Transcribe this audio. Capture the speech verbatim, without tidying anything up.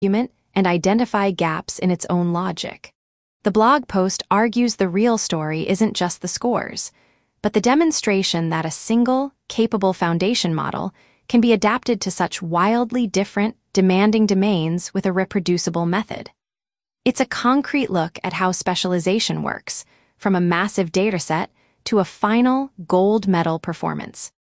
argument and identify gaps in its own logic. The blog post argues the real story isn't just the scores, but the demonstration that a single, capable foundation model can be adapted to such wildly different, demanding domains with a reproducible method. It's a concrete look at how specialization works, from a massive dataset to a final gold medal performance.